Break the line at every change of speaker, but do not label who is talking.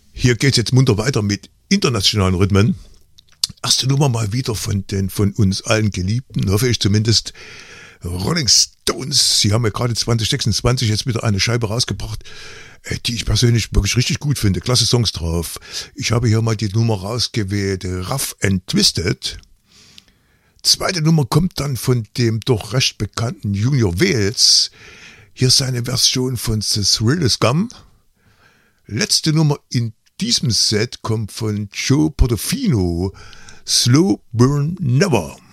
Hier geht's jetzt munter weiter mit internationalen Rhythmen. Erste Nummer mal wieder von den von uns allen Geliebten, hoffe ich zumindest, Rolling Stones. Sie haben ja gerade 2026 jetzt wieder eine Scheibe rausgebracht, die ich persönlich wirklich richtig gut finde. Klasse Songs drauf. Ich habe hier mal die Nummer rausgewählt, Rough and Twisted. Zweite Nummer kommt dann von dem doch recht bekannten Junior Wales. Hier ist seine Version von The Thrill is Gone. Letzte Nummer in diesem Set kommt von Joe Portofino, Slow Burn Never.